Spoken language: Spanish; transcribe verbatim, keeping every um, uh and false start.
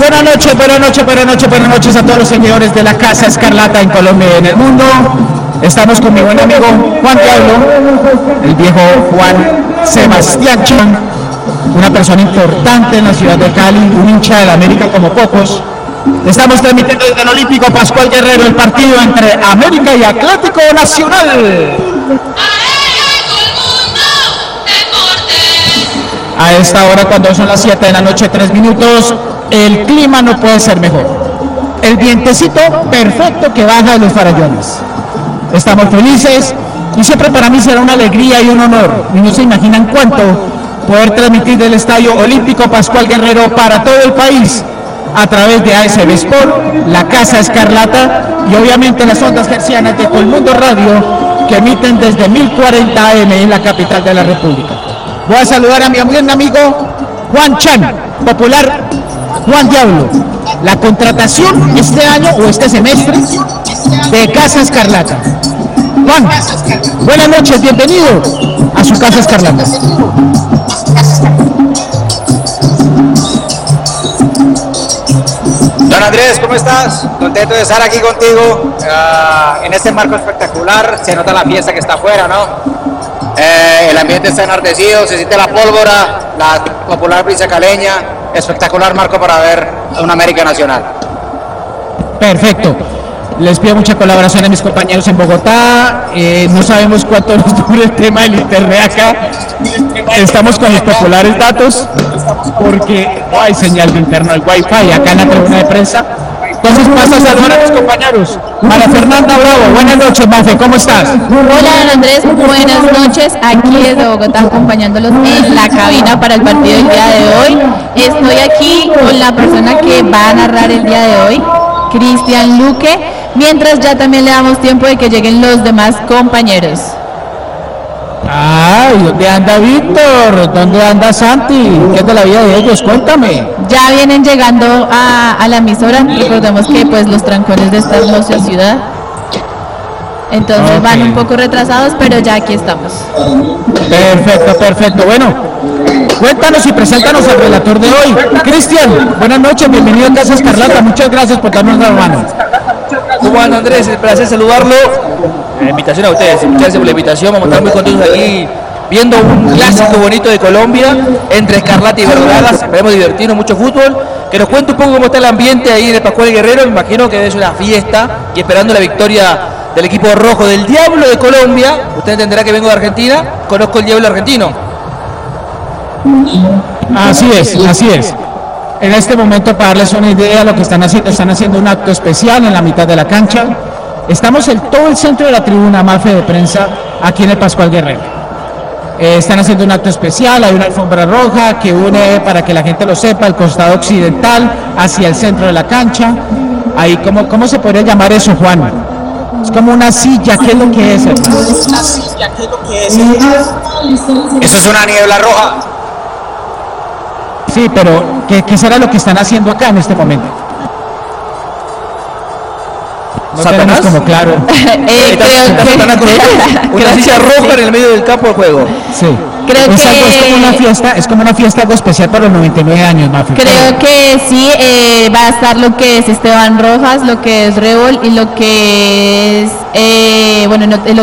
Buenas noches, buenas noches, buenas noches, buenas noches a todos los seguidores de la Casa Escarlata en Colombia y en el mundo. Estamos con mi buen amigo Juan Diablo, el viejo Juan Sebastián Chan, una persona importante en la ciudad de Cali, un hincha de la América como pocos. Estamos transmitiendo desde el Olímpico Pascual Guerrero el partido entre América y Atlético Nacional. A esta hora, cuando son las siete de la noche, tres minutos, el clima no puede ser mejor. El vientecito perfecto que baja de los farallones. Estamos felices y siempre para mí será una alegría y un honor. Y no se imaginan cuánto poder transmitir del Estadio Olímpico Pascual Guerrero para todo el país a través de A S B Sport, la Casa Escarlata y obviamente las ondas hercianas de Colmundo Radio que emiten desde mil cuarenta A M en la capital de la República. Voy a saludar a mi buen amigo Juan Chan, popular Juan Diablo. La contratación este año o este semestre de Casa Escarlata. Juan, buenas noches, bienvenido a su Casa Escarlata. Don Andrés, ¿cómo estás? Contento de estar aquí contigo uh, en este marco espectacular. Se nota la fiesta que está afuera, ¿no? Eh, el ambiente está enardecido, se siente la pólvora, la popular brisa caleña. Espectacular marco para ver a una América Nacional. Perfecto. Les pido mucha colaboración a mis compañeros en Bogotá. Eh, no sabemos cuánto nos dura el tema del internet acá. Estamos con los populares datos porque no hay señal de internet, el wifi acá en la tribuna de prensa. Entonces paso a saludar a mis compañeros. María Fernanda Bravo, buenas noches, Mafe, ¿cómo estás? Hola, don Andrés, buenas noches. Aquí desde Bogotá acompañándolos en la cabina para el partido del día de hoy. Estoy aquí con la persona que va a narrar el día de hoy, Cristian Luque, mientras ya también le damos tiempo de que lleguen los demás compañeros. Ay, ¿dónde anda Víctor? ¿Dónde anda Santi? ¿Qué es de la vida de ellos? Cuéntame. Ya vienen llegando a, a la emisora. Recordemos que pues los trancones de esta hermosa ciudad, entonces okay, van un poco retrasados, pero ya aquí estamos. Perfecto, perfecto. Bueno, cuéntanos y preséntanos al relator de hoy. Cristian, buenas noches, bienvenido a Casa Escarlata. Muchas gracias por darnos la mano. Juan Andrés, el placer saludarlo. La invitación a ustedes, muchas gracias por la invitación. Vamos a estar muy contentos aquí viendo un clásico bonito de Colombia entre Escarlata y Vergaradas. Esperemos divertirnos, mucho fútbol. Que nos cuente un poco cómo está el ambiente ahí en el Pascual Guerrero. Me imagino que es una fiesta y esperando la victoria del equipo rojo del Diablo de Colombia. Usted entenderá que vengo de Argentina, conozco el Diablo argentino. Así es, así es. En este momento, para darles una idea de lo que están haciendo, están haciendo un acto especial en la mitad de la cancha. Estamos en todo el centro de la tribuna Mafe de prensa, aquí en el Pascual Guerrero. Eh, están haciendo un acto especial, hay una alfombra roja que une, para que la gente lo sepa, el costado occidental hacia el centro de la cancha. Ahí, ¿cómo, cómo se podría llamar eso, Juan? Es como una silla, ¿qué es lo que es? Hermano? Es una silla, ¿qué es lo que es? Eso es una niebla roja. Sí, pero ¿qué, qué será lo que están haciendo acá en este momento? No ¿Satanás? Como claro. eh, creo que... Una silla roja en el medio del campo de juego. Sí. Creo es, que... algo, es como una fiesta, es como una fiesta algo especial para los noventa y nueve años, Mafi. Creo que sí, eh, va a estar lo que es Esteban Rojas, lo que es Rebol y lo que es, eh, bueno, no, el